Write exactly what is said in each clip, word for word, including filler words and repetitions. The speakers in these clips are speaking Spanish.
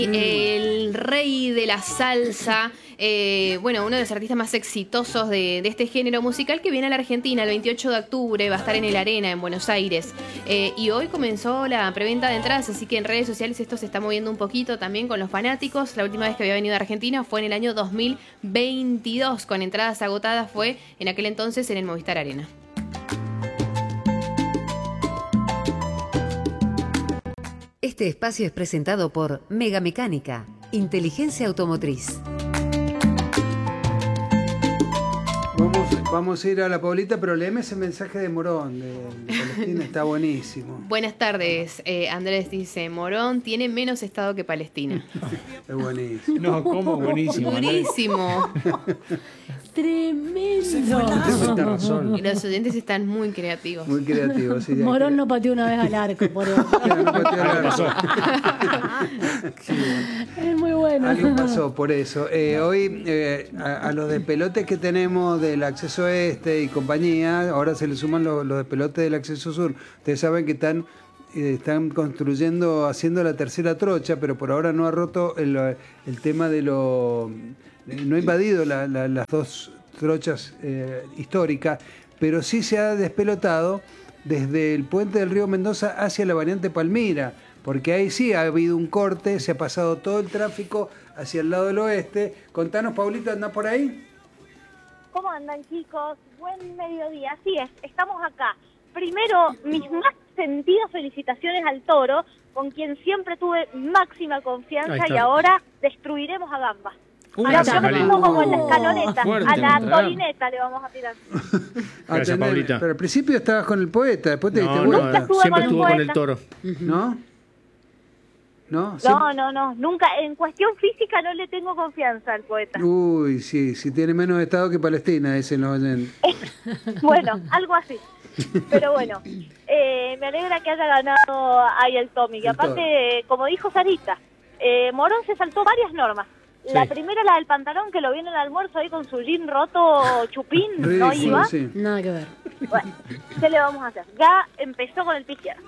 El rey de la salsa, eh, bueno, uno de los artistas más exitosos de, de este género musical, que viene a la Argentina el veintiocho de octubre, va a estar en el Arena, en Buenos Aires. Eh, y hoy comenzó la preventa de entradas, así que en redes sociales esto se está moviendo un poquito también con los fanáticos. La última vez que había venido a Argentina fue en el año dos mil veintidós, con entradas agotadas, fue en aquel entonces en el Movistar Arena. Este espacio es presentado por Mega Mecánica, inteligencia automotriz. Vamos, vamos a ir a la Paulita, pero léeme ese mensaje de Morón, de, de Palestina, está buenísimo. Buenas tardes, eh, Andrés dice, Morón tiene menos estado que Palestina. Es buenísimo. No, ¿cómo? Buenísimo. Durísimo. Tremendo. Razón. Y los oyentes están muy creativos. Muy creativos. Sí, Morón que... no pateó una vez al arco, por eso. Claro, no pateó al arco. Sí, Es muy bueno. algo pasó por eso. Eh, hoy eh, a, a los despelotes que tenemos del acceso este y compañía, ahora se le suman los, los despelotes del acceso sur. Ustedes saben que están, eh, están construyendo, haciendo la tercera trocha, pero por ahora no ha roto el, el tema de lo... No ha invadido la, la, las dos trochas eh, históricas, pero sí se ha despelotado desde el puente del río Mendoza hacia la variante Palmira, porque ahí sí ha habido un corte, se ha pasado todo el tráfico hacia el lado del oeste. Contanos, Paulita, ¿andás por ahí? ¿Cómo andan, chicos? Buen mediodía. Así es, estamos acá. Primero, mis más sentidas felicitaciones al Toro, con quien siempre tuve máxima confianza, y ahora destruiremos a Gamba. Uh, Ahora gracias, yo como Cali. con la escaloneta, Fuerte, a la ¿verdad? torineta le vamos a tirar. Gracias, Paulita. Pero al principio estabas con el poeta, después te diste No, vuelta. Nunca no, estuve siempre con el estuvo con el poeta. Toro. ¿No? ¿No? No, no, no, nunca, en cuestión física no le tengo confianza al poeta. Uy, sí, sí tiene menos estado que Palestina, dicen los oyentes. Bueno, algo así. Pero bueno, eh, me alegra que haya ganado ahí el Tommy. Que El aparte, eh, como dijo Sarita, eh, Morón se saltó varias normas. La Sí. primera, la del pantalón, que lo vi en el almuerzo ahí con su jean roto chupín, no Ridículo, iba. sí. Nada que ver. Bueno, ¿qué le vamos a hacer? Ya empezó con el pie izquierdo.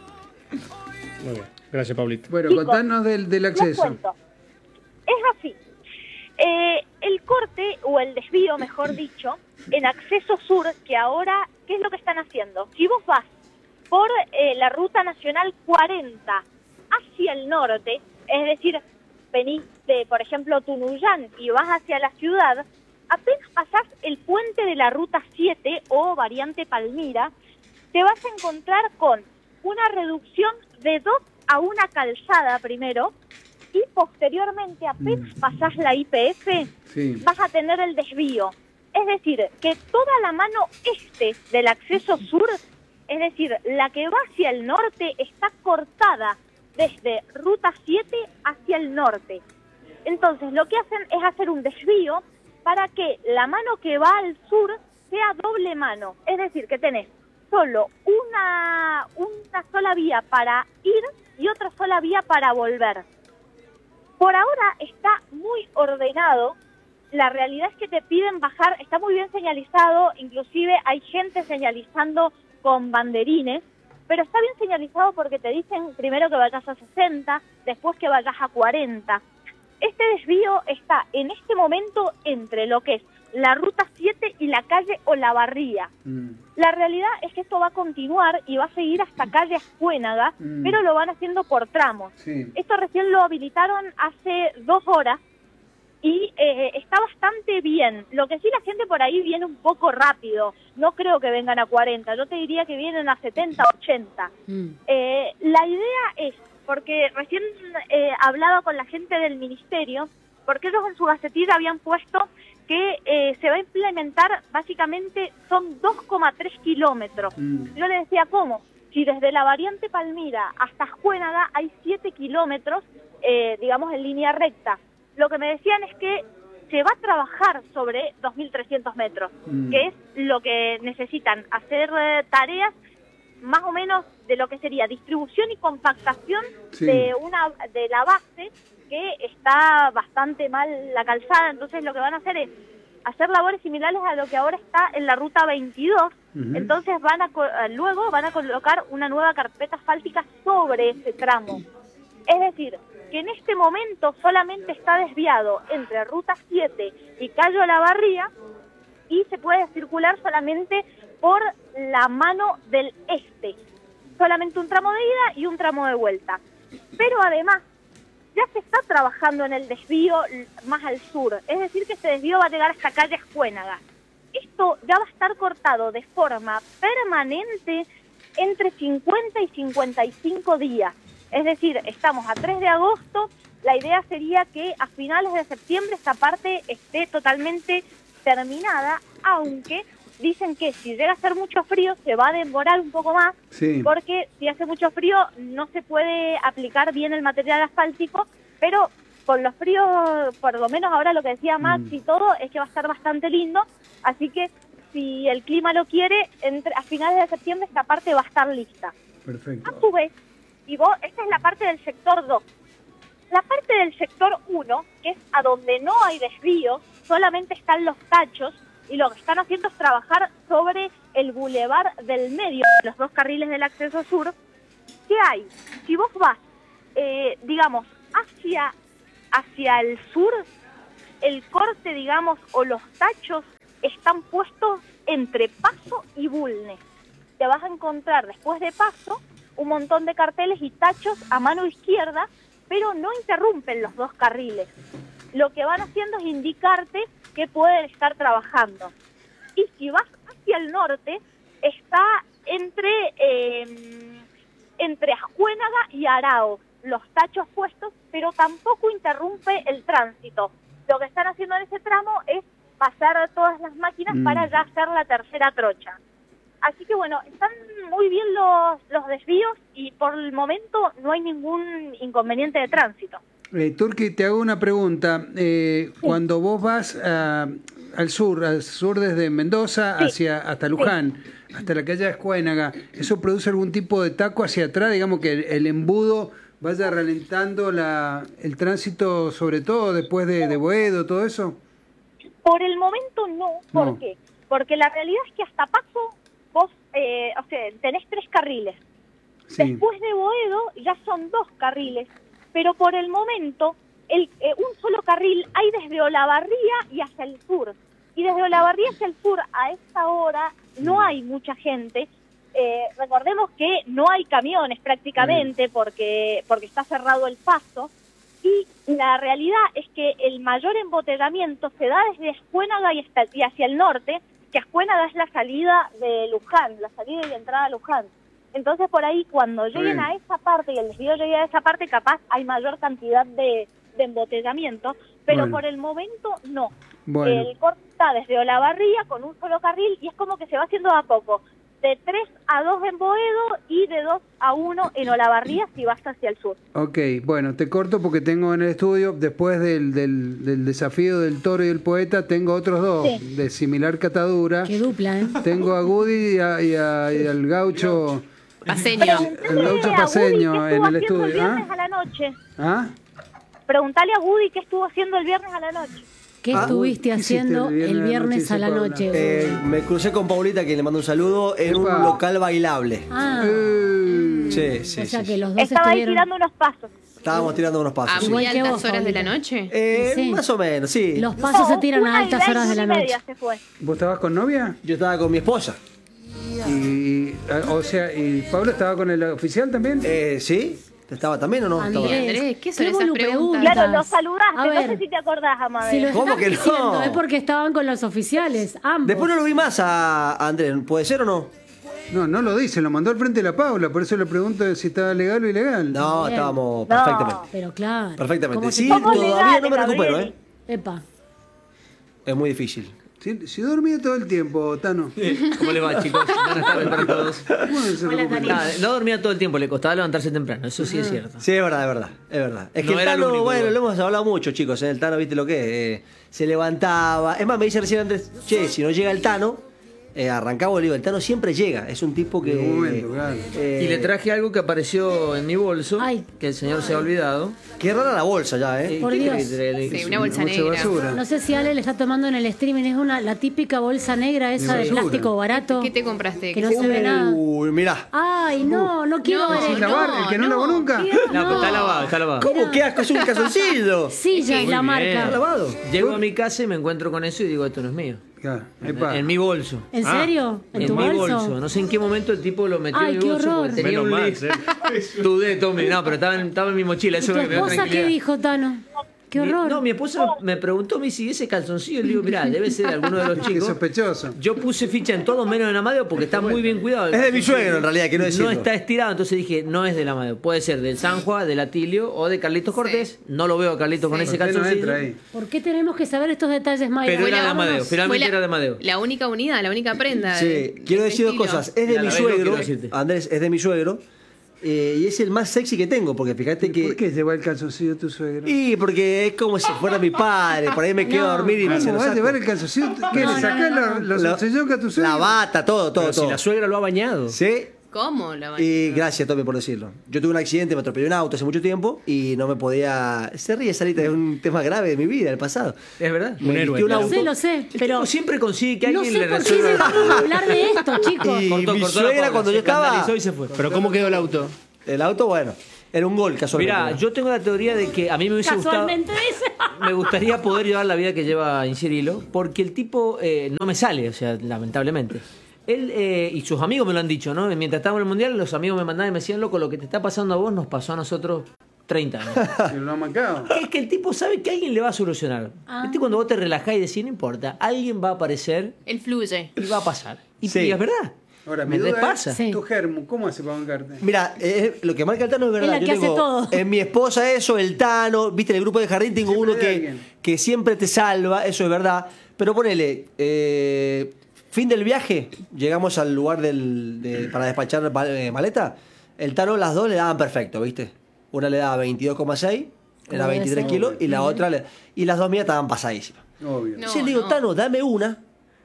Muy bien. Gracias, Paulita. Bueno, Chicos, contanos del, del Les acceso. cuento. Es así. Eh, el corte, o el desvío, mejor dicho, en acceso sur, que ahora, ¿qué es lo que están haciendo? Si vos vas por eh, la ruta nacional cuarenta hacia el norte, es decir, venís de, por ejemplo, Tunuyán y vas hacia la ciudad, apenas pasás el puente de la ruta siete o variante Palmira, te vas a encontrar con una reducción de dos a una calzada primero, y posteriormente apenas pasás la I P F, Sí. vas a tener el desvío. Es decir, que toda la mano este del acceso sur, es decir, la que va hacia el norte, está cortada desde ruta siete hacia el norte. Entonces, lo que hacen es hacer un desvío para que la mano que va al sur sea doble mano. Es decir, que tenés solo una, una sola vía para ir y otra sola vía para volver. Por ahora está muy ordenado. La realidad es que te piden bajar, está muy bien señalizado, inclusive hay gente señalizando con banderines, pero está bien señalizado porque te dicen primero que vayas a sesenta, después que vayas a cuarenta. Este desvío está en este momento entre lo que es la ruta siete y la calle Olavarría. Mm. La realidad es que esto va a continuar y va a seguir hasta calle Ascuénaga, Mm. pero lo van haciendo por tramos. Sí. Esto recién lo habilitaron hace dos horas y eh, está bastante bien. Lo que sí, la gente por ahí viene un poco rápido. No creo que vengan a cuarenta, yo te diría que vienen a setenta, ochenta. Mm. Eh, la idea es, porque recién eh, hablaba con la gente del ministerio, porque ellos en su gacetilla habían puesto que eh, se va a implementar, básicamente son dos coma tres kilómetros. Mm. Yo le decía, ¿cómo? Si desde la variante Palmira hasta Ascuénaga hay siete kilómetros, eh, digamos, en línea recta. Lo que me decían es que se va a trabajar sobre dos mil trescientos metros, Mm. que es lo que necesitan, hacer eh, tareas más o menos de lo que sería distribución y compactación Sí. de una de la base, que está bastante mal la calzada. Entonces lo que van a hacer es hacer labores similares a lo que ahora está en la ruta veintidós. Ujú. Entonces van a co- luego van a colocar una nueva carpeta asfáltica sobre ese tramo. Es decir, que en este momento solamente está desviado entre Ruta siete y Calle Olavarría y se puede circular solamente por la mano del este. Solamente un tramo de ida y un tramo de vuelta. Pero además, ya se está trabajando en el desvío más al sur. Es decir, que este desvío va a llegar hasta Calle Ascuénaga. Esto ya va a estar cortado de forma permanente entre cincuenta y cincuenta y cinco días. Es decir, estamos a tres de agosto, la idea sería que a finales de septiembre esta parte esté totalmente terminada, aunque dicen que si llega a hacer mucho frío se va a demorar un poco más, Sí. porque si hace mucho frío no se puede aplicar bien el material asfáltico, pero con los fríos, por lo menos ahora lo que decía Max Mm. y todo, es que va a estar bastante lindo, así que si el clima lo quiere, entre, a finales de septiembre esta parte va a estar lista. Perfecto. A su vez, y vos, esta es la parte del sector dos. La parte del sector uno, que es a donde no hay desvío, solamente están los tachos, y lo que están haciendo es trabajar sobre el bulevar del medio, los dos carriles del acceso sur. ¿Qué hay? Si vos vas, eh, digamos, hacia, hacia el sur, el corte, digamos, o los tachos están puestos entre Paso y Bulnes. Te vas a encontrar después de Paso un montón de carteles y tachos a mano izquierda, pero no interrumpen los dos carriles. Lo que van haciendo es indicarte que pueden estar trabajando. Y si vas hacia el norte, está entre, eh, entre Ascuénaga y Arao, los tachos puestos, pero tampoco interrumpe el tránsito. Lo que están haciendo en ese tramo es pasar todas las máquinas Mm. para ya hacer la tercera trocha. Así que bueno, están muy bien los, los desvíos y por el momento no hay ningún inconveniente de tránsito. Eh, Turki, te hago una pregunta. Eh, Cuando vos vas a- al sur, al sur desde Mendoza Sí. hacia hasta Luján, hasta la calle Ascuénaga, ¿eso produce algún tipo de taco hacia atrás? Digamos que el, el embudo vaya ralentando la, el tránsito, sobre todo después de, de Boedo, todo eso. Por el momento no. ¿Por No. qué? Porque la realidad es que hasta Paso vos, eh, o sea, tenés tres carriles. Sí. Después de Boedo ya son dos carriles, pero por el momento el, eh, un solo carril hay desde Olavarría y hacia el sur. Y desde Olavarría hacia el sur a esta hora no hay mucha gente. Eh, recordemos que no hay camiones prácticamente porque, porque está cerrado el paso. Y la realidad es que el mayor embotellamiento se da desde Ascuénaga y, hasta, y hacia el norte, que Ascuénaga es la salida de Luján, la salida y entrada a Luján. Entonces por ahí cuando lleguen bien. a esa parte y el desvío llegue a esa parte, capaz hay mayor cantidad de, de embotellamiento, pero Bueno. por el momento no. Bueno. El corte está desde Olavarría con un solo carril y es como que se va haciendo de a poco. De tres a dos en Boedo y de dos a uno en Olavarría si vas hacia el sur. Ok, bueno, te corto porque tengo en el estudio, después del, del, del desafío del toro y el poeta, tengo otros dos Sí. de similar catadura. Qué dupla, ¿eh? Tengo a Goody y, a- y a- y al gaucho, Paseño. el gaucho a paseño Woody qué en estuvo el haciendo estudio. el viernes ¿Ah? a la noche. ¿Ah? Preguntale a Woody qué estuvo haciendo el viernes a la noche. ¿Qué Ah, estuviste ¿qué hiciste haciendo el viernes el a la viernes noche, a la dice noche? Eh, me crucé con Paulita, que le mando un saludo, en un Epa. local bailable. Ah, Eh, Sí, sí, o sea sí. que los dos Estaba ahí estuvieron... tirando unos pasos. Estábamos tirando unos ¿A pasos. sí. muy Igual que altas vos, horas de la Paulita. noche? Eh, Sí. Más o menos, sí. Los pasos se tiran una a y altas veinte, horas de la una y noche. media se fue. ¿Vos estabas con novia? Yo estaba con mi esposa. Y, ah, o sea, ¿y Pablo estaba con el oficial también? Eh, ¿Sí? ¿Estaba también o no? Andrés, Estaba. Andrés, ¿qué son ¿qué esas vos lo preguntas? preguntas? Claro, lo saludaste, A no ver, sé si te acordás, Amadeo. Si lo ¿Cómo están que no? diciendo es porque estaban con los oficiales, ambos. Después no lo vi más a a Andrés, ¿puede ser o no? No, no lo dice, lo mandó al frente de la Paula, por eso le pregunto si estaba legal o ilegal. No, Bien. estábamos No. perfectamente. Pero claro. Perfectamente. ¿cómo Sí, se- Somos todavía legales, no me recupero, Gabriel. ¿eh? Epa. Es muy difícil. Si, si dormía todo el tiempo, Tano. ¿Cómo les va, chicos? Buenas tardes para todos. ¿Cómo se recupera? Nada, no dormía todo el tiempo, le costaba levantarse temprano, eso sí es cierto. Sí, es verdad, es verdad, es verdad. Es que No el era el Tano, único, bueno, igual. lo hemos hablado mucho, chicos, ¿eh? El Tano, viste lo que es, eh, se levantaba. Es más, me dice recién antes, che, si no llega el Tano, eh, arrancamos el libro. El Tano siempre llega, es un tipo que... En un momento, claro. eh, Y le traje algo que apareció en mi bolso, Ay. que el señor se ha olvidado. Qué rara la bolsa ya, ¿eh? Por ¿Qué Dios. querés traer? Sí, una bolsa Mucha negra. basura. No sé si Ale le está tomando en el streaming, es una la típica bolsa negra esa de basura. plástico barato. ¿Qué te compraste? Que ¿Qué no te- se ve nada. Uy, mirá. Ay, no, no quiero No, ver ¿Sin esto. lavar? ¿El que no, lavó nunca? ¿Qué? No, pero está lavado, está lavado. ¿Cómo? ¿Qué asco? Es un calzoncillo. Silla es la Muy marca. bien. ¿Está lavado? Llego a mi casa y me encuentro con eso y digo, esto no es mío. Claro, En, epa. en mi bolso. ¿En serio? ¿En, En tu mi bolso? bolso. No sé en qué momento el tipo lo metió Ay, en mi qué bolso. horror. porque Tenía Menos un mal, list. ¿eh? Dudé, Tommy. No, pero estaba en, estaba en mi mochila. ¿Y Eso tu me dio esposa qué tranquilidad. dijo, Tano? Qué Mi- horror. No, mi esposa me preguntó, me si ese calzoncillo. Le digo, mirá, debe ser alguno de los Qué chicos. sospechoso. Yo puse ficha en todo menos en Amadeo porque está muy bien cuidado. Es de mi suegro, en realidad, quiero decirlo. No está estirado, entonces dije, no es del Amadeo. Puede ser del San Juan, del Atilio o de Carlitos Cortés. No lo veo a Carlitos con ese ¿Por qué no calzoncillo. entra ahí? ¿Por qué tenemos que saber estos detalles, Mayra? Pero Fue era la- de Amadeo, vámonos. finalmente Fue la- era de Amadeo. La única unidad, la única prenda. Sí, de- quiero de decir dos estilo. cosas. Es Y de a mi la vez no suegro, quiero decirte. Andrés, es de mi suegro. eh, y es el más sexy que tengo, porque fíjate que... ¿Por qué lleva el calzoncillo tu suegro? Y porque es como si fuera mi padre. Por ahí me quedo a dormir y me se ¿Cómo lo vas a saco. llevar el calzoncillo? ¿Qué, No, le no, sacás no, no. los, los La- calzoncillos a tu suegro? La bata, todo, todo, Pero si todo. la suegra lo ha bañado. ¿Sí? ¿Cómo la Y gracias, Tommy, por decirlo. Yo tuve un accidente, me atropelló un auto hace mucho tiempo y no me podía... Se ríe, Sarita, es un tema grave de mi vida, del pasado. Es verdad. Me héroe. vistió un Lo auto sé, lo sé, El pero tipo siempre consigue que no alguien sé le por qué resuelva. debemos hablar de esto, chicos. Y Cortó, mi cortó la suegra, porra, cuando se yo estaba... escandalizó y se fue. Pero ¿cómo quedó el auto? El auto, bueno, era un gol casualmente. Mira, yo tengo la teoría de que a mí me hubiese gustado. Casualmente dice. Me gustaría poder llevar la vida que lleva Incirilo, porque el tipo eh, no me sale, o sea, lamentablemente. Él eh, y sus amigos me lo han dicho, ¿no? Mientras estábamos en el mundial, los amigos me mandaban y me decían, loco, lo que te está pasando a vos nos pasó a nosotros treinta años. Se lo ha marcado. Es que el tipo sabe que alguien le va a solucionar. Ah. ¿Viste? Cuando vos te relajás y decís, no importa, alguien va a aparecer Él fluye. y va a pasar. Y, Sí. y es verdad. Ahora, mi me duda pasa. es, Sí. tu germo, ¿cómo hace para bancarte? Mira, eh, lo que marca el Tano es verdad. Es la Yo que hace tengo todo. En mi esposa eso, el Tano, viste, en el grupo de jardín tengo Siempre uno hay que, alguien. que siempre te salva, eso es verdad. Pero ponele, eh, fin del viaje, llegamos al lugar del, de- para despachar mal- eh, maleta. El Tano, las dos le daban perfecto, ¿viste? Una le daba veintidós coma seis, era Como veintitrés debe ser. kilos, y la otra, le- y las dos mías estaban pasadísimas. Obvio. No. Entonces le digo, no. Tano, dame una.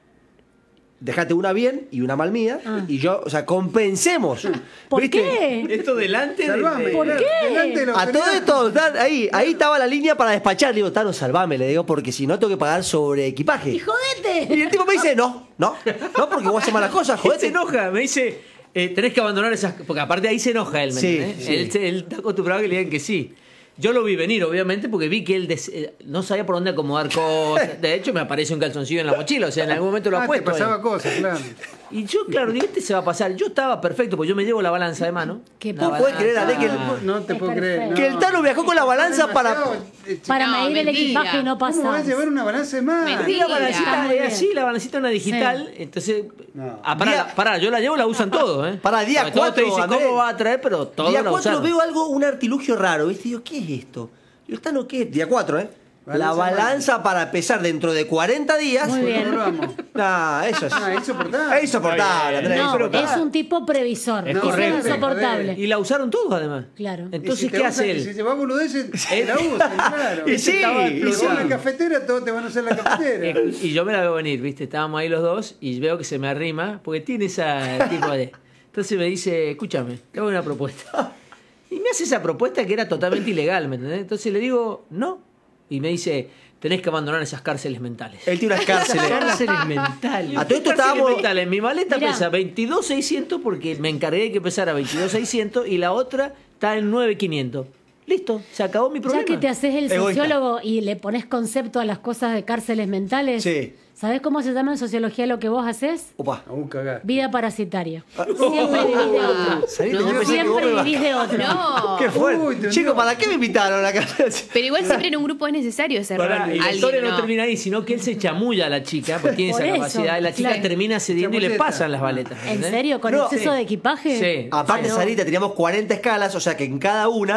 Dejate una bien y una mal mía. Ah. Y yo, o sea, compensemos. ¿Por ¿viste? qué? Esto delante de- Salvame. de- ¿Por claro, qué? delante de la A todo autoridad. esto, Tan, ahí, ahí estaba la línea para despachar. Le digo, Tano, salvame, le digo, porque si no tengo que pagar sobre equipaje. ¡Y jodete! Y el tipo me dice, no, no, no, porque vos haces malas cosas, Él se jodete. enoja, me dice, eh, tenés que abandonar esas... Porque aparte ahí se enoja él, ¿me Sí, entendés? sí. Él, se- él está acostumbrado a que le digan que sí. Yo lo vi venir, obviamente, porque vi que él des- eh, no sabía por dónde acomodar cosas. De hecho, me aparece un calzoncillo en la mochila, o sea, en algún momento lo ha Ah, te puesto. pasaba ahí. cosas, claro. Y yo, claro, digo, este se va a pasar. Yo estaba perfecto, porque yo me llevo la balanza de mano. ¿Qué La ¿Vos podés balanza- creer, Ale, que el- No te Es puedo creer. perfecto. no. Que el Tano viajó con la balanza para... Demasiado, eh, Para No, medir el mentira. equipaje y no ¿Cómo vas a pasar. llevar una balanza de más? Mentira. Y la Está balancita muy es bien. así, la balancita una digital. Entonces, No. ah, pará, Día- pará, yo la llevo, la usan todos, ¿eh? Pará, día Porque todos cuatro, te dicen Andrés. cómo va a traer, pero todos Día la cuatro usaron. veo algo, un artilugio raro, ¿viste? Y digo, ¿qué es esto? Y el Tano, ¿qué es? Día cuatro, ¿eh? La Balanza balanza para pesar dentro de cuarenta días. Muy bien. ¿Cómo lo vamos? Nah, eso es... Ah, insoportable. Es insoportable, Andrés, No, insoportable. es un tipo previsor. Es Eso correcto. es insoportable. Y la usaron todos, además. Claro. Y Entonces, si te ¿qué usa- hace y Si él? se va a boludeces, se la usan, claro. Y sí, Estaba y explotando sí. la cafetera, todos te van a hacer la cafetera. Eh, Y yo me la veo venir, ¿viste? Estábamos ahí los dos y veo que se me arrima, porque tiene esa tipo de... Entonces me dice, escúchame, te hago una propuesta. Y me hace esa propuesta que era totalmente ilegal, ¿me entendés? Entonces le digo, no. Y me dice, tenés que abandonar esas cárceles mentales. Él tiene unas cárceles. Cárceles mentales. A todo esto Cárceles estábamos- mentales. Mi maleta Mirá. pesa veintidós seiscientos porque me encargué de que pesara veintidós seiscientos y la otra está en nueve quinientos. Listo, se acabó mi problema. Ya que te haces el Egoísta. sociólogo y le pones concepto a las cosas de cárceles mentales, Sí. ¿sabés cómo se llama en sociología lo que vos haces? Opa. A un cagar. Vida parasitaria. Siempre vivís de otro. Salí, No, yo pensé que vos Siempre me vivís de otro. No. ¿Qué fue? Uy, te Chicos, hundió. ¿para qué me invitaron a la casa? Pero igual siempre en un grupo es necesario cerrar Pará, y la alguien, historia no, ¿no? termina ahí, sino que él se chamulla a la chica, porque tiene Por esa eso, capacidad, y la chica claro. termina cediendo y le Chamulleta. pasan las baletas. ¿En ¿entendés? serio? ¿Con No, exceso sí. de equipaje? Sí. Aparte, Ah, no. Sarita, teníamos cuarenta escalas, o sea que en cada una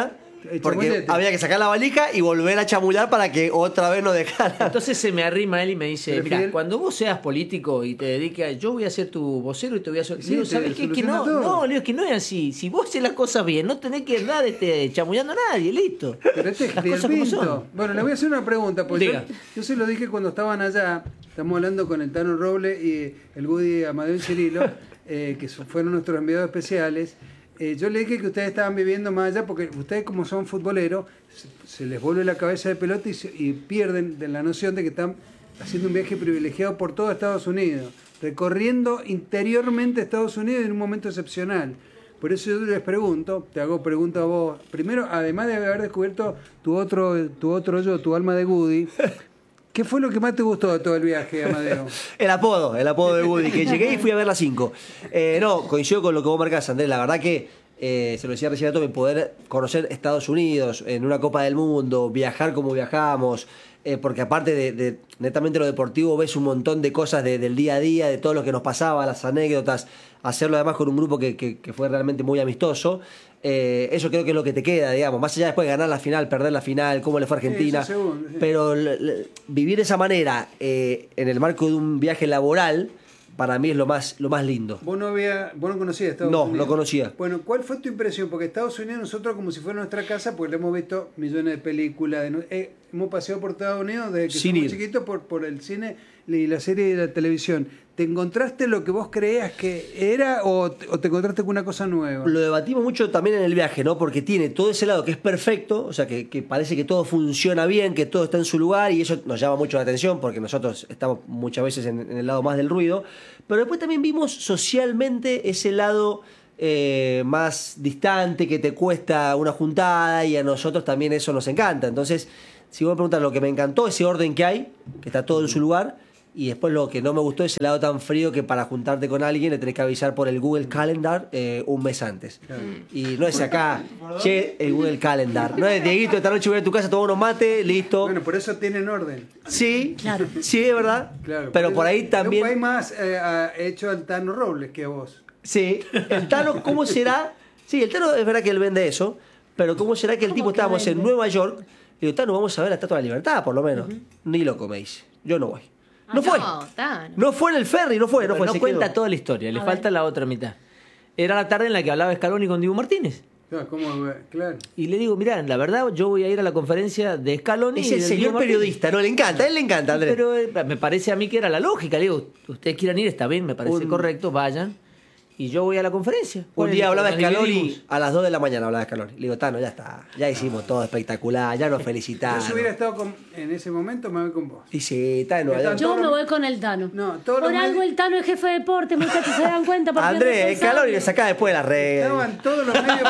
Porque Chamullete. había que sacar la valija y volver a chamullar para que otra vez nos dejara. Entonces se me arrima él y me dice, Pero mira, Fidel- cuando vos seas político y te dediques a... Yo voy a ser tu vocero y te voy a... Ser... Sí, Le digo, te ¿sabés qué? Que soluciona no, todo. no, le digo, es que no es así. Si vos haces las cosas bien, no tenés que andar este, chamullando a nadie, listo. Pero este es las Fidel cosas como Pinto. son. Bueno, le voy a hacer una pregunta, porque yo, Diga. yo se lo dije cuando estaban allá, estamos hablando con el Tano Roble y el Woody Amadeo y Cirilo, eh, que son- fueron nuestros enviados especiales. Eh, yo le dije que ustedes estaban viviendo más allá, porque ustedes como son futboleros, se, se les vuelve la cabeza de pelota y, se- y pierden de la noción de que están haciendo un viaje privilegiado por todo Estados Unidos, recorriendo interiormente Estados Unidos en un momento excepcional. Por eso yo les pregunto, te hago pregunta a vos, primero, además de haber descubierto tu otro, tu otro yo, tu alma de Woody, ¿qué fue lo que más te gustó de todo el viaje, Amadeo? El apodo, el apodo de Woody, que llegué y fui a ver las cinco. Eh, no, coincido con lo que vos marcás, Andrés. La verdad que, eh, se lo decía recién a Tommy, poder conocer Estados Unidos en una Copa del Mundo, viajar como viajamos, eh, porque aparte de, de netamente lo deportivo, ves un montón de cosas de- del día a día, de todo lo que nos pasaba, las anécdotas, hacerlo además con un grupo que, que- que fue realmente muy amistoso. Eh, eso creo que es lo que te queda, digamos, más allá después de ganar la final, perder la final, cómo le fue a Argentina. eso seguro, sí. Pero l- l- vivir de esa manera eh, en el marco de un viaje laboral, para mí es lo más, lo más lindo. ¿Vos no, había, vos no conocías Estados No, Unidos? no conocía. Bueno, ¿cuál fue tu impresión? Porque Estados Unidos nosotros como si fuera nuestra casa, pues le hemos visto millones de películas, de no- eh, hemos paseado por Estados Unidos desde que Sin somos ir. chiquitos por, por el cine y la serie y la televisión. ¿Te encontraste lo que vos creías que era o te, o te encontraste con una cosa nueva? Lo debatimos mucho también en el viaje, ¿no? Porque tiene todo ese lado que es perfecto, o sea, que, que parece que todo funciona bien, que todo está en su lugar, y eso nos llama mucho la atención porque nosotros estamos muchas veces en, en el lado más del ruido. Pero después también vimos socialmente ese lado eh, más distante, que te cuesta una juntada, y a nosotros también eso nos encanta. Entonces, si vos me preguntas lo que me encantó, ese orden que hay, que está todo en su lugar. Y después lo que no me gustó es el lado tan frío que para juntarte con alguien le tenés que avisar por el Google Calendar eh, un mes antes. Y no es acá, che, el Google Calendar. No es Dieguito, esta noche voy a tu casa, tomo unos mates, listo. Bueno, por eso tienen orden. Sí, Claro. sí, es verdad. Claro, Pero por ahí es un también... país más eh, ha hecho al Tano Robles que a vos. Sí, el Tano, ¿cómo será? Sí, el Tano es verdad que él vende eso, pero ¿cómo será que el ¿Cómo tipo que estábamos en vende? Nueva York? Le digo, Tano, vamos a ver la Estatua de la Libertad, por lo menos. Ni loco, me dice. Yo no voy. No fue. No, Tano. No fue en el ferry, no fue, no Pero fue. no se cuenta quedó. toda la historia, le A falta ver. la otra mitad. Era la tarde en la que hablaba Scaloni con Dibu Martínez. Claro, ¿cómo? Claro. Y le digo, mirá, la verdad yo voy a ir a la conferencia de Scaloni. Es y el del señor Dibu Martínez. periodista, no le encanta, a él le encanta, Andrés. Pero eh, me parece a mí que era la lógica. Le digo, ustedes quieran ir, está bien, me parece Un- correcto, vayan. Y yo voy a la conferencia. Un ¿Cuál es día el- hablaba nos Scaloni, dividimos? a las dos de la mañana hablaba Scaloni. Le digo, Tano, ya está, ya hicimos todo espectacular, ya nos Yo felicitaron. si hubiera estado con- en ese momento, me voy con vos. Y sí, está en Nueva Está York. Yo Todos me los- voy con el Tano. No, todos los Por algo medios- el Tano es jefe de deporte, muchachos, se dan cuenta. porque es Andrés, responsable. Scaloni le sacaba después de las redes. Estaban todos los medios.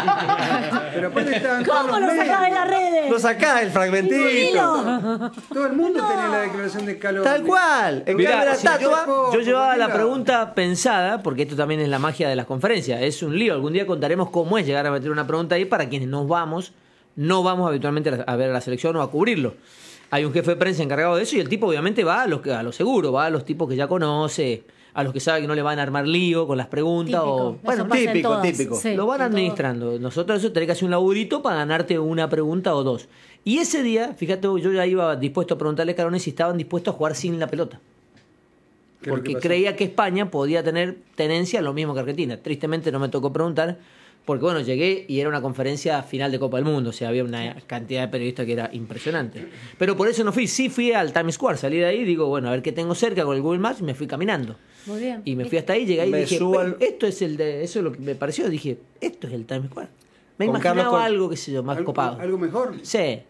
Pero aparte estaban todos ¿Cómo los lo medios. sacás de las redes? Lo sacás el fragmentito. Dilo. Todo el mundo tenía la declaración de Scaloni. Tal cual. En Mirá, cambio la si yo- estatua. Yo llevaba la Tranquila. pregunta pensada, porque esto también es la magia de las conferencias. Es un lío. Algún día contaremos cómo es llegar a meter una pregunta ahí para quienes nos vamos, no vamos habitualmente a a ver a la selección o a cubrirlo. Hay un jefe de prensa encargado de eso y el tipo obviamente va a los que- a lo seguro, va a los tipos que ya conoce, a los que sabe que no le van a armar lío con las preguntas. Típico. O, bueno, Eso pasa en típico, todas. típico. Sí, lo van en todo. administrando. Nosotros eso tenés que hacer un laburito para ganarte una pregunta o dos. Y ese día, fíjate, yo ya iba dispuesto a preguntarle a Scaloni si estaban dispuestos a jugar sin la pelota. ¿Qué es lo Porque que pasó? creía que España podía tener tenencia lo mismo que Argentina. Tristemente no me tocó preguntar, porque bueno, llegué y era una conferencia final de Copa del Mundo, o sea, había una cantidad de periodistas que era impresionante. Pero por eso no fui, sí fui al Times Square, salí de ahí, digo, bueno, a ver qué tengo cerca con el Google Maps y me fui caminando. Muy bien. Y me fui hasta ahí, llegué ahí y Me dije, subo "Pero al- esto es el de, eso es lo que me pareció, dije, esto es el Times Square. Me Con Carlos imaginaba Cor- algo, qué sé yo, más ¿Algo, copado. algo mejor? Sí.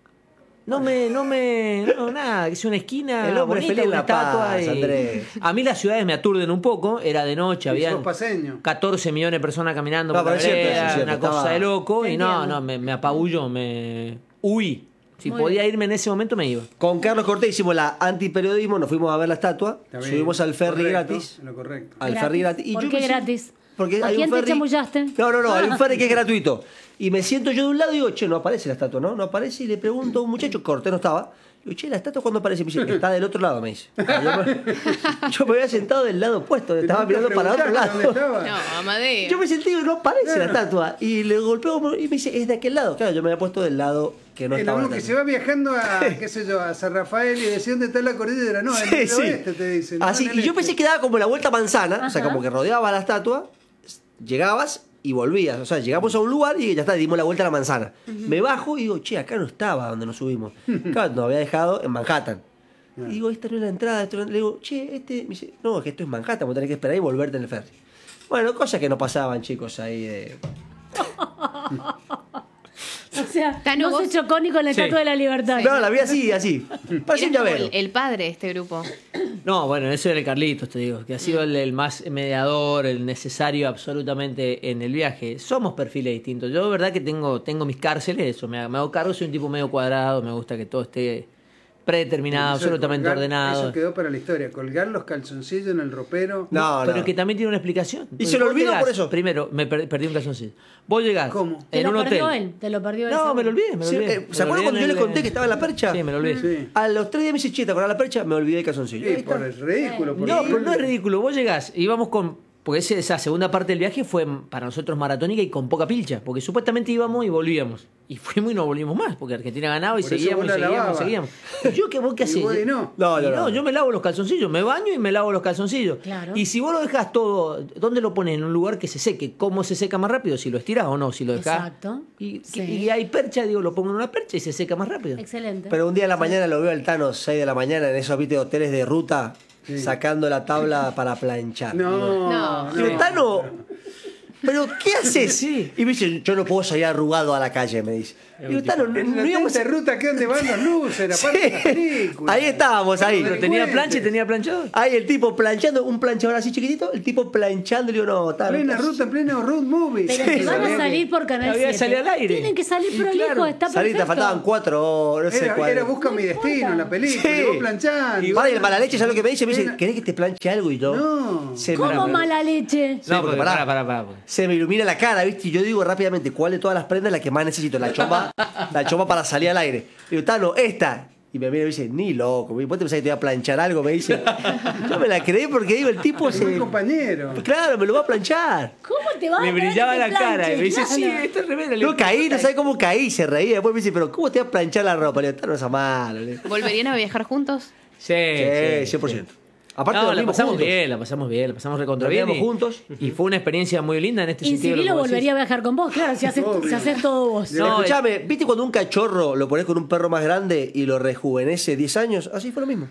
No me, no me, no, nada, que es una esquina El hombre bonita, feliz en una La Paz, estatua y- Andrés. A mí las ciudades me aturden un poco, era de noche, Y había sos paseño. catorce millones de personas caminando No, por la pero es cierto, vereda, eso es cierto, una cosa estaba- de loco, Te y no, entiendo. no, me, me apabulló, me huí. Si Muy podía bien. irme en ese momento me iba. Con Carlos Cortés hicimos la antiperiodismo, nos fuimos a ver la estatua, Está bien. subimos al ferry Correcto, gratis. Lo correcto. Al Gratis. ferry gratis. ¿Por yo qué me siento- gratis? Porque ¿A hay quién un te ferry... chamullaste? No, no, no, hay un ferry que es gratuito. Y me siento yo de un lado y digo, che, no aparece la estatua, ¿no? No aparece y le pregunto a un muchacho, Cortés no estaba, Digo, che, ¿la estatua cuándo aparece? Me dice, está del otro lado, me dice. Yo me, yo me había sentado del lado opuesto, estaba mirando para otro lado. ¿Dónde estaba? No, Amadeo. Yo me sentí, no aparece Claro. la estatua. Y le golpeo y me dice, es de aquel lado. Claro, yo me había puesto del lado que no Es estaba. lo la que estatua. se va viajando a, qué sé yo, a San Rafael y decía dónde está la cordillera. No, en Sí, el sí. oeste te dicen. no, Así, en el y yo este. pensé que daba como la vuelta manzana, o sea, Ajá. como que rodeaba la estatua, llegabas y volvías. O sea, llegamos a un lugar y ya está, dimos la vuelta a la manzana. Me bajo y digo, che, acá no estaba donde nos subimos. Claro, nos había dejado en Manhattan. Y digo, esta no es la entrada. Esto no es... Le digo, che, este. Me dice, no, es que esto es Manhattan, vos tenés que esperar y volverte en el ferry. Bueno, cosas que no pasaban, chicos, ahí de. O sea, Tano, no vos- se chocó ni con la Sí. Estatua de la Libertad. No, la vi así, así. Parecía un Era como llavero. el, el padre de este grupo. No, bueno, eso era el Carlitos, te digo, que ha sido el, el más mediador, el necesario absolutamente en el viaje. Somos perfiles distintos. Yo, de verdad, que tengo, tengo mis cárceles, eso, me, me hago cargo, soy un tipo medio cuadrado, me gusta que todo esté predeterminado, Eso de absolutamente colgar- ordenado. Eso quedó para la historia. Colgar los calzoncillos en el ropero. No, pero no. que también tiene una explicación. Y se lo Vos olvidó llegás- por eso. Primero, me per- perdí un calzoncillo. Vos llegás ¿Cómo? Te en lo un perdió hotel. él, te lo perdió él. No, seguro. me lo olvidé, me lo Sí, olvidé. eh, Me ¿se lo acuerdan olvidé cuando yo en les el- conté que estaba en la percha? Sí, me lo olvidé. Sí. A los tres días me dice, che, ¿te acordás de la percha? Me olvidé el calzoncillo. Ahí Sí, está. por el ridículo. por No, el- pero no es ridículo. Vos llegás, íbamos con. Porque ese- esa segunda parte del viaje fue para nosotros maratónica y con poca pilcha. Porque supuestamente íbamos y volvíamos. Y fuimos y no volvimos más. Porque Argentina ganaba y Por eso seguíamos, y vos la seguíamos, lavabas. seguíamos. ¿Y yo qué, vos qué Y hacés? vos y no. No, Y no, no. yo me lavo los calzoncillos. Me baño y me lavo los calzoncillos. Claro. Y si vos lo dejás todo, ¿dónde lo pones? En un lugar que se seque. ¿Cómo se seca más rápido? Si lo estirás o no, si lo dejás. Exacto. Y, Sí. y hay percha, digo, lo pongo en una percha y se seca más rápido. Excelente. Pero un día a la mañana lo veo al Tano, seis de la mañana, en esos ¿viste, hoteles de ruta, sacando la tabla para planchar. No, No. no. Digo, Tano, ¿pero qué haces? Sí. Y me dice, yo no puedo salir arrugado a la calle, me dice. Digo, Tano, no, En no la íbamos tenta de ruta que donde van los luces, Sí. aparte de la película. Ahí estábamos, ahí. Pero tenía plancha y tenía planchador. Ahí el tipo planchando, un planchador así chiquitito, el tipo planchando, y digo, no, Tano. Plena ruta, en pleno road movie. Pero Sí, si van sabía a salir que- por Canal Había siete. salido al aire. Tienen que salir Y prolijo, claro, está Salí, te perfecto. faltaban cuatro horas, no sé Era, cuál. era Busca mi destino en la película. Sí. Y vos planchando. Y para el mala leche, ¿sabes lo que me dice? Me dice, Era- ¿querés que te planche algo? Y yo, No. se me, ¿Cómo mala leche? Sí, No, porque porque pará. pará, pará, pará. se me ilumina la cara, ¿viste? Y yo digo rápidamente, ¿cuál de todas las prendas es la que más necesito? La chompa, la chompa para salir al aire. Digo, Tano, esta. Y me mira y me dice, ni loco, ¿vos te pensás que te iba a planchar algo? Me dice. Yo me la creí porque digo, el tipo Es se. mi compañero. Claro, me lo va a planchar. ¿Cómo te va a Le creer brillaba que la te cara planche? y me dice, Claro. sí, esto es remera. No caí, no sabes cómo caí, se reía. Después me dice, pero ¿cómo te va a planchar la ropa? Le digo, Tano, no es malo. Le digo, ¿Volverían a viajar juntos? Sí, Sí, cien por ciento. Aparte, No, la dormimos pasamos juntos. bien, la pasamos bien, la pasamos recontra bien. Dormíamos y- juntos. Y fue una experiencia muy linda en este Y sentido. Cirilo lo que vos volvería a decís. viajar con vos, claro, si haces, Obvio. si haces todo vos. No, No, escuchame, ¿viste cuando un cachorro lo pones con un perro más grande y lo rejuvenece diez años? Así fue lo mismo.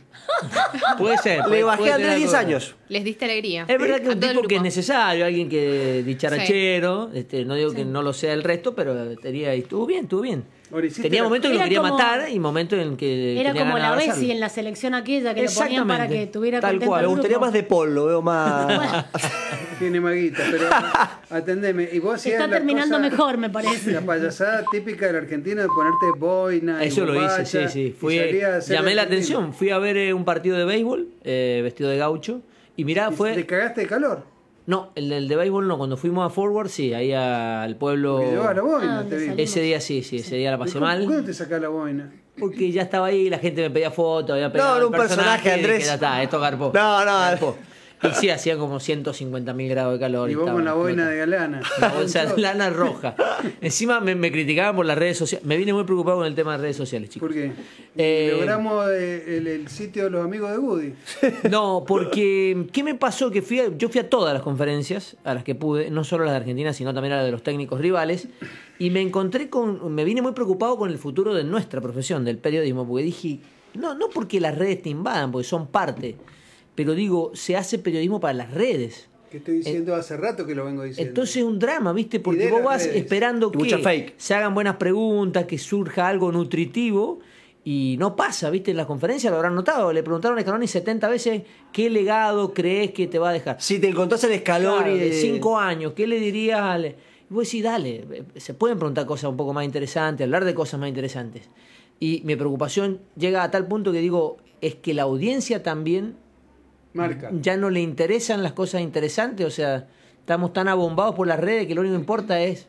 Puede ser. Le puede- bajé puede a tener Andrés diez algo. años. Les diste alegría. Es verdad que A un todo el tipo que es grupo. necesario, alguien que dicharachero, este, no digo que no lo sea el resto, pero tenía, y estuvo bien, estuvo bien. Ahora, hiciste Tenía la- momentos que lo Era quería como- matar y momentos en que Era tenía como ganas la de Bessi abrazarlo. en la selección aquella que lo ponían para Exactamente. que tuviera Tal contento cual. el Me gustaría grupo. más de Paul, lo veo más. Tiene maguita, pero atendeme. Y vos Se hacías está la terminando cosa- mejor, me parece. La payasada típica de la Argentina de ponerte boina. y Eso lo hice, bombacha, sí, sí. y Fui, salía a hacer llamé la argentino. atención. Fui a ver eh, un partido de béisbol, eh, vestido de gaucho. Y mirá, Y fue. Te cagaste de calor. No, el, el de béisbol no. Cuando fuimos a Forward, sí, ahí al pueblo. Porque llevabas la boina, Ah, te ¿dónde vi. salió? Ese día sí, sí, ese día la pasé ¿Cómo- mal. ¿Cuándo te sacás la boina? Porque ya estaba ahí, la gente me pedía fotos, había pegado No, era el un personaje, y dije, Andrés. ya está, esto garpó. No, no. Garpó. Y sí, hacía como ciento cincuenta mil grados de calor. Y vos estaba con la boina explota. de galana. La bolsa de lana roja. Encima me, me criticaban por las redes sociales. Me vine muy preocupado con el tema de redes sociales, chicos. ¿Por qué? Eh, Logramos eh, el, el sitio de los amigos de Woody. No, porque ¿qué me pasó? Que fui a- yo fui a todas las conferencias a las que pude, no solo las de Argentina, sino también a las de los técnicos rivales, y me encontré con, me vine muy preocupado con el futuro de nuestra profesión, del periodismo, porque dije, no, no porque las redes te invadan, porque son parte, pero digo, se hace periodismo para las redes. Que estoy diciendo hace rato que lo vengo diciendo. Entonces es un drama, ¿viste? Porque de vos las vas redes. esperando Y mucha que fake. se hagan buenas preguntas, que surja algo nutritivo y no pasa, ¿viste? En las conferencias lo habrán notado. Le preguntaron a Scaloni setenta veces qué legado crees que te va a dejar. Si te encontrás el escalón Claro, y de cinco años, ¿qué le dirías al...? Y vos decís, dale, se pueden preguntar cosas un poco más interesantes, hablar de cosas más interesantes. Y mi preocupación llega a tal punto que digo, es que la audiencia también Marca. ya no le interesan las cosas interesantes, o sea, estamos tan abombados por las redes que lo único que importa es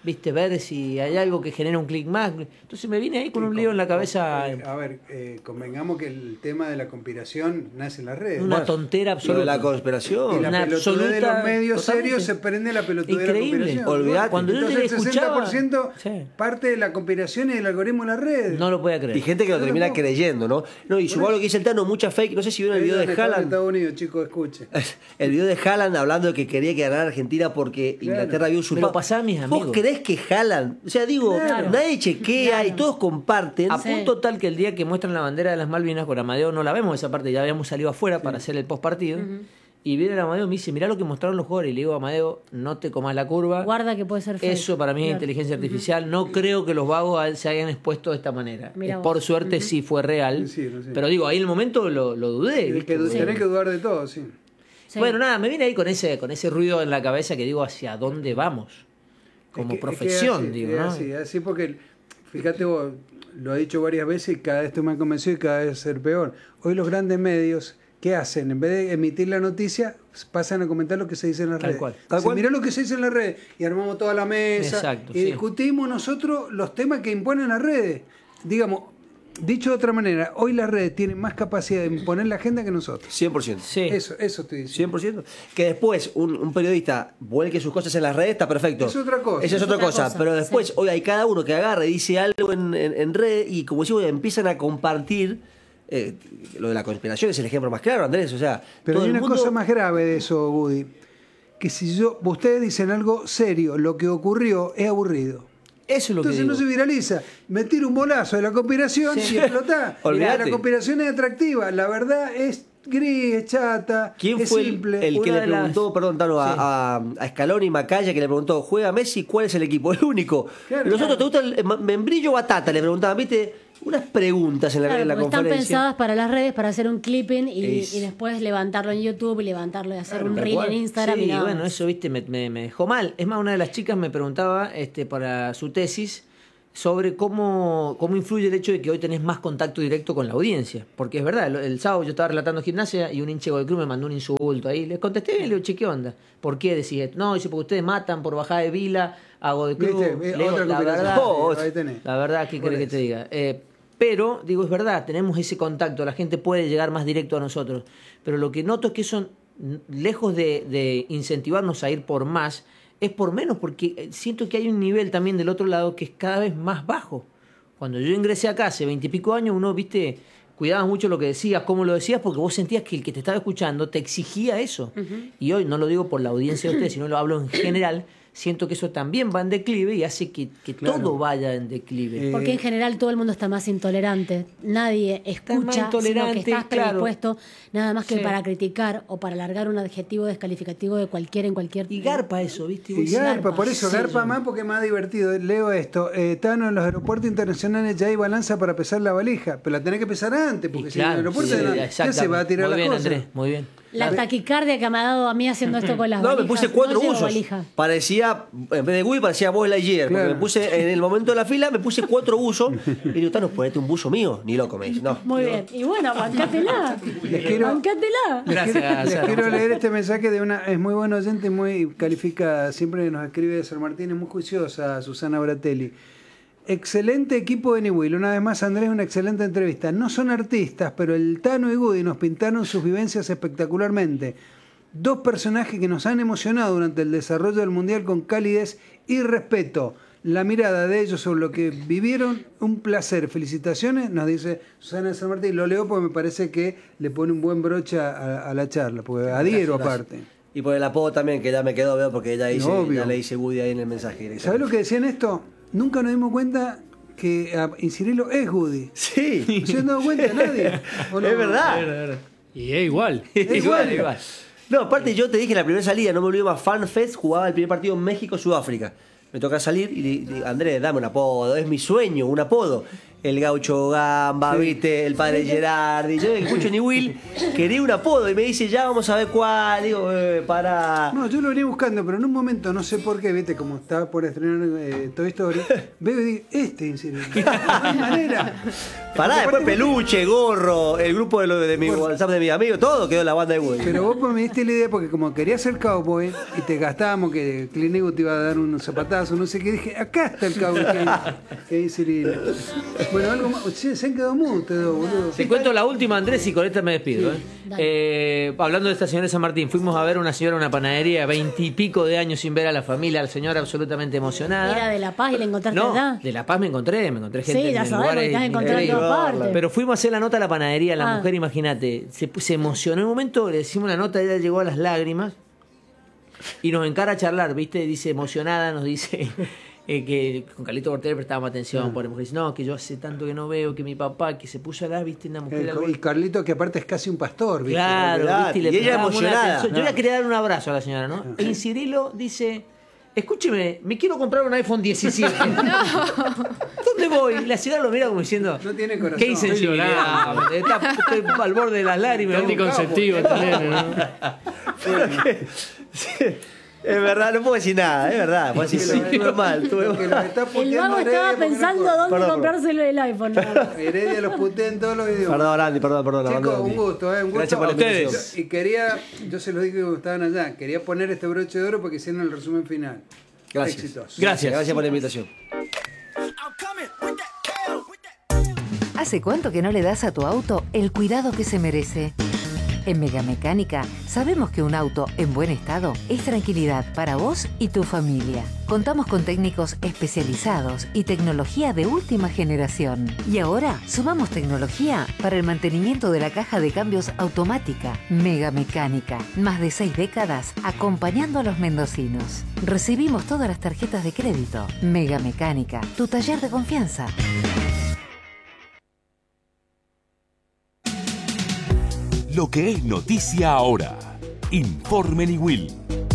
viste, ver si hay algo que genera un clic más. Entonces me vine ahí con un lío en la cabeza. Eh, a ver, eh, convengamos que el tema de la conspiración nace en las redes. Una Bueno, tontera Lo de absoluta. la conspiración. y la una pelotudez de absoluta- los medios totalmente. serios se prende la pelotudez de la Increíble. conspiración. Olvidate. Cuando yo Entonces te el sesenta por ciento Sí. parte de la conspiración y del algoritmo en las redes. No lo podía creer. Y gente que lo Yo termina tampoco. creyendo, ¿no? No, y sumado a lo que dice el Tano, mucha fake. No sé si vieron el video de En Haaland. Estados Unidos, chicos, escuchen. El video de Haaland hablando de que quería que ganara Argentina porque Claro. Inglaterra había usurpado. Me lo pasaban mis amigos. ¿Vos creés que Haaland? O sea, digo, Claro. nadie chequea y todos comparten. A Sí. punto tal que el día que muestran la bandera de las Malvinas con Amadeo no la vemos esa parte, ya habíamos salido afuera para hacer el post partido. Y viene el Amadeo y me dice, mirá lo que mostraron los jugadores. Y le digo, Amadeo, no te comas la curva. Guarda que puede ser fake. Eso para mí es Claro. inteligencia artificial. No creo que los vagos a- se hayan expuesto de esta manera. Mirá Eh, vos. Por suerte sí fue real. Sí, sí, sí. Pero digo, ahí en el momento lo, lo dudé. Y ¿viste? que Porque- tenés que dudar de todo, sí. Sí. Bueno, nada, me vine ahí con ese, con ese ruido en la cabeza que digo, ¿hacia dónde vamos? Como Es que- es que profesión, es así, digo, es ¿no? así, es así porque, fíjate vos, lo he dicho varias veces y cada vez estoy más convencido y cada vez ser peor. Hoy los grandes medios, ¿qué hacen? En vez de emitir la noticia, pasan a comentar lo que se dice en las Tal redes. cual. Tal Tal cual. Mirá lo que se dice en las redes y armamos toda la mesa Exacto, y sí. discutimos nosotros los temas que imponen las redes. Digamos, dicho de otra manera, hoy las redes tienen más capacidad de imponer la agenda que nosotros. cien por ciento. Sí. Eso, eso estoy diciendo. cien por ciento. Que después un, un periodista vuelque sus cosas en las redes, está perfecto. Es otra cosa. Esa es, Es otra otra cosa. cosa, Pero después, sí. hoy hay cada uno que agarra y dice algo en, en, en red y como decimos, empiezan a compartir. eh, lo de la conspiración es el ejemplo más claro, Andrés. O sea, Pero todo hay el una mundo- cosa más grave de eso, Woody. Que si yo, ustedes dicen algo serio, lo que ocurrió es aburrido. Eso es lo Entonces que no digo. se viraliza. Me tiro un bolazo de la conspiración Sí. y explota. Olvídate. La conspiración es atractiva. La verdad es gris, es chata, ¿Quién es fue el- simple. el, que Una le de las- preguntó, perdón, Tano, a, Sí. a, a Scaloni y Macaya, que le preguntó, ¿juega Messi? ¿Cuál es el equipo? El único. Claro, Los claro. otros, ¿te gusta el eh, membrillo o batata? Le preguntaban, ¿viste? Unas preguntas en la, Claro, en la porque están conferencia. pensadas para las redes, para hacer un clipping y, Es- y después levantarlo en YouTube y levantarlo y hacer Claro, un tal reel cual. en Instagram. Sí, y nada bueno, más. eso, viste, me, me- me dejó mal. Es más, una de las chicas me preguntaba este, para su tesis sobre cómo, cómo influye el hecho de que hoy tenés más contacto directo con la audiencia. Porque es verdad, el, el sábado yo estaba relatando gimnasia y un hincha del club me mandó un insulto ahí. Le contesté y le digo, che, ¿qué onda? ¿Por qué decís esto? No, dice, porque ustedes matan por bajada de Vila, hago de club. ¿Viste? Le digo, Otra la conspiración. verdad, Oh, ahí tenés. la verdad, ¿qué Por querés que eso. te diga? Eh, pero, digo, es verdad, tenemos ese contacto, la gente puede llegar más directo a nosotros. Pero lo que noto es que eso, n- lejos de, de incentivarnos a ir por más, es por menos, porque eh, siento que hay un nivel también del otro lado que es cada vez más bajo. Cuando yo ingresé acá hace veintipico años, uno, viste, cuidabas mucho lo que decías, cómo lo decías, porque vos sentías que el que te estaba escuchando te exigía eso. Y hoy no lo digo por la audiencia de ustedes, sino lo hablo en general. Siento que eso también va en declive y hace que, que Claro. todo vaya en declive. Eh, Porque en general todo el mundo está más intolerante. Nadie más escucha, sino intolerante, que estás claro. predispuesto nada más que Sí. para criticar o para alargar un adjetivo descalificativo de cualquiera en cualquier... Y garpa eso, ¿viste? Y Vos decís, garpa, por eso, sí, garpa yo- más porque es más divertido. Leo esto, eh, Tano, en los aeropuertos internacionales ya hay balanza para pesar la valija, pero la tenés que pesar antes, porque Y si en el claro, aeropuerto sí, no- ya se exactamente. va a tirar Muy las bien, cosas. Andrés, muy bien. La taquicardia que me ha dado a mí haciendo esto con las No, me valijas. puse cuatro No llevo buzos. valija. Parecía, en vez de Woody, parecía Buzz Lightyear. Porque Claro. me puse, en el momento de la fila, me puse cuatro buzos. Y digo, Tano, ponete un buzo mío. Ni loco, me dice. No. Muy bien. Y bueno, bancátela. Les quiero- Bancátela. Les Gracias, quiero, les Sara. quiero leer este mensaje de una, es muy buena oyente, muy calificada, siempre nos escribe de San Martín, es muy juiciosa, Susana Bratelli. Excelente equipo de Newell, una vez más Andrés, una excelente entrevista. No son artistas, pero el Tano y Woody nos pintaron sus vivencias espectacularmente. Dos personajes que nos han emocionado durante el desarrollo del Mundial con calidez y respeto. La mirada de ellos sobre lo que vivieron, un placer. Felicitaciones, nos dice Susana de San Martín. Lo leo porque me parece que le pone un buen broche a, a la charla, porque adhiero Gracias, aparte. gracias. Y por el apodo también, que ya me quedó, veo, porque ya, hice, Obvio. ya le hice Woody ahí en el mensaje. ¿Sabes lo que decían esto? Nunca nos dimos cuenta que a Incirilo es Woody. Sí. No se han dado cuenta nadie. ¿O no? Es verdad. Y es igual. igual, igual. No, aparte yo te dije en la primera salida, no me olvido más, FanFest jugaba el primer partido en México-Sudáfrica. Me toca salir y le digo, Andrés, dame un apodo, es mi sueño, un apodo. el Gaucho Gamba, viste, el padre Gerardi. Yo escucho ni Will, quería un apodo y me dice, ya vamos a ver cuál. Digo, eh, para. No, yo lo venía buscando, pero en un momento, no sé por qué, viste, como estaba por estrenar eh, Toy Story, veo y digo, este, en serio. De alguna manera. Pará, después peluche, gorro, el grupo de, lo, de mi Bueno. WhatsApp de mis amigos, todo quedó en la banda de Woody. Pero vos pues, me diste la idea porque como quería ser cowboy y te gastábamos que Clint Eastwood te iba a dar unos zapatazos, no sé qué, dije, acá está el cowboy que, que dice Cirilo. Bueno, algo más. Sí, se han quedado mudos ustedes dos, boludo. Te cuento la última, Andrés, y con esta me despido. ¿eh? Eh, hablando de esta señora de San Martín, fuimos a ver a una señora en una panadería, veintipico de años sin ver a la familia, la señora absolutamente emocionada. Era de La Paz y la encontraste No, allá. de La Paz me encontré, me encontré gente Sí, ya en sabemos, lugares estás encontrando en increíbles. todas partes. Pero fuimos a hacer la nota a la panadería, la Ah. mujer, imagínate, se, se emocionó en un momento, le decimos la nota, ella llegó a las lágrimas y nos encara a charlar, ¿viste? Dice emocionada, nos dice eh, que con Carlito Cortés prestábamos atención, por mujer dice, no, que yo hace tanto que no veo, que mi papá, que se puso a la, ¿viste? Una mujer Eh, y Carlito, que aparte es casi un pastor, ¿viste? Claro, Claro, ¿viste? y ella prestábamos una emocionada. atención. Yo le quería dar un abrazo a la señora, ¿no? Y Cirilo dice, escúcheme, me quiero comprar un iPhone diecisiete. ¿Dónde voy? La señora lo mira como diciendo, No tiene corazón. qué insensibilidad. Está, estoy al borde de las lágrimas. Está anticonceptivo también, ¿no? Sí, es verdad, no puedo decir nada, es verdad. Puedo decir que lo estuve mal, estuve Que mal. los está El puteando vago Heredia estaba porque no pensando puede. dónde Perdón, comprárselo el iPhone. Heredia los putea en todos los idiomas. Perdón, Andy, perdón, perdón. Chicos, abandono. un gusto, ¿eh? Un gusto. Gracias por la Ustedes. invitación. Y quería, yo se los dije cuando estaban allá, quería poner este broche de oro porque hicieron el resumen final. Gracias. Éxitos. Gracias. Gracias por la invitación. ¿Hace cuánto que no le das a tu auto el cuidado que se merece? En Megamecánica sabemos que un auto en buen estado es tranquilidad para vos y tu familia. Contamos con técnicos especializados y tecnología de última generación. Y ahora sumamos tecnología para el mantenimiento de la caja de cambios automática. Megamecánica, más de seis décadas acompañando a los mendocinos. Recibimos todas las tarjetas de crédito. Megamecánica, tu taller de confianza. Lo que es noticia ahora. Informe Ni Will.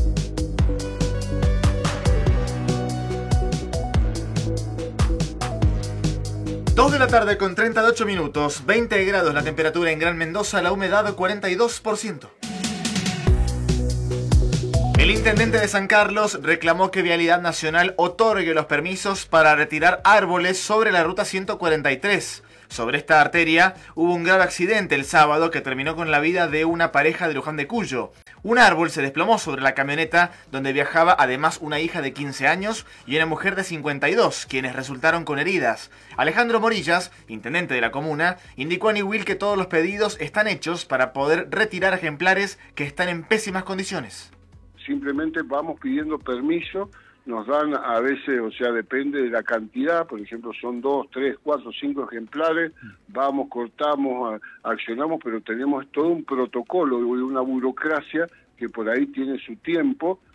dos de la tarde con treinta y ocho minutos, veinte grados la temperatura en Gran Mendoza, la humedad cuarenta y dos por ciento. El intendente de San Carlos reclamó que Vialidad Nacional otorgue los permisos para retirar árboles sobre la ruta ciento cuarenta y tres. Sobre esta arteria hubo un grave accidente el sábado que terminó con la vida de una pareja de Luján de Cuyo. Un árbol se desplomó sobre la camioneta donde viajaba además una hija de quince años y una mujer de cincuenta y dos, quienes resultaron con heridas. Alejandro Morillas, intendente de la comuna, indicó a Ni Will que todos los pedidos están hechos para poder retirar ejemplares que están en pésimas condiciones. Simplemente vamos pidiendo permiso, nos dan a veces, o sea, depende de la cantidad, por ejemplo, son dos, tres, cuatro, cinco ejemplares, vamos, cortamos, a, accionamos, pero tenemos todo un protocolo y una burocracia que por ahí tiene su tiempo,